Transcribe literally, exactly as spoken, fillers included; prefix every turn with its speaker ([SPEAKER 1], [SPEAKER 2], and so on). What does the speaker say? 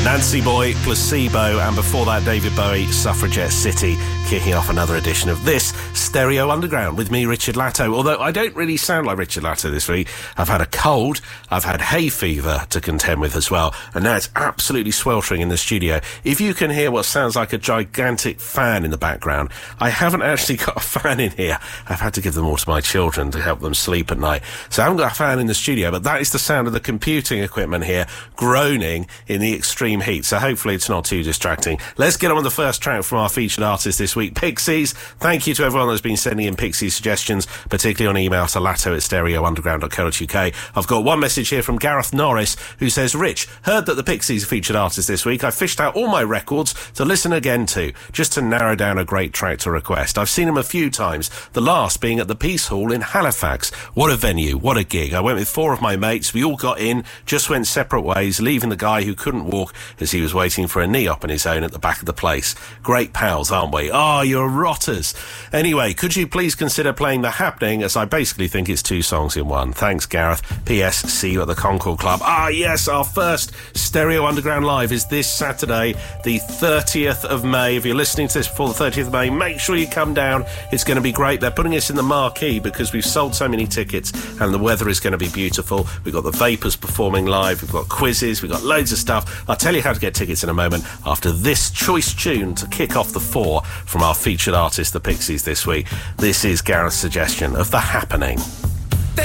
[SPEAKER 1] Nancy Boy, Placebo, and before that David Bowie, Suffragette City, kicking off another edition of this Stereo Underground with me, Richard Latto. Although I don't really sound like Richard Latto this week. I've had a cold, I've had hay fever to contend with as well, and now it's absolutely sweltering in the studio. If you can hear what sounds like a gigantic fan in the background, I haven't actually got a fan in here. I've had to give them all to my children to help them sleep at night. So I haven't got a fan in the studio, but that is the sound of the computing equipment here groaning in the extreme heat. So hopefully it's not too distracting. Let's get on with the first track from our featured artist this week, Pixies. Thank you to everyone that's been sending in Pixies suggestions, particularly on email to latto at stereo underground dot co dot uk. I've got one message here from Gareth Norris, who says, Rich, heard that the Pixies are featured artist this week. I fished out all my records to listen again to, just to narrow down a great track to request. I've seen them a few times, the last being at the Peace Hall in Halifax. What a venue, what a gig. I went with four of my mates, we all got in, just went separate ways, leaving the guy who couldn't walk as he was waiting for a knee op on his own at the back of the place. Great pals, aren't we? Oh, you're rotters. Anyway, could you please consider playing The Happening, as I basically think it's two songs in one. Thanks, Gareth. P S. See you at the Concord Club. Ah, yes, our first Stereo Underground Live is this Saturday, the thirtieth of May. If you're listening to this before the thirtieth of May, make sure you come down. It's going to be great. They're putting us in the marquee because we've sold so many tickets and the weather is going to be beautiful. We've got the Vapors performing live. We've got quizzes. We've got loads of stuff. I'll tell you how to get tickets in a moment after this choice tune to kick off the four from our featured artist, the Pixies, this week. This is Gareth's suggestion of The Happening.